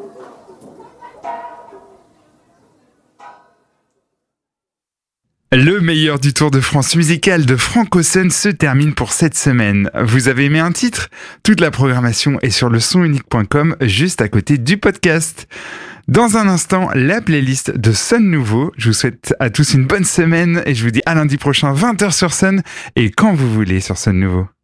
Le meilleur du Tour de France musical de Franck Ocean se termine pour cette semaine. Vous avez aimé un titre ? Toute la programmation est sur lesonunique.com, juste à côté du podcast. Dans un instant, la playlist de Sun Nouveau. Je vous souhaite à tous une bonne semaine et je vous dis à lundi prochain 20h sur Sun et quand vous voulez sur Sun Nouveau.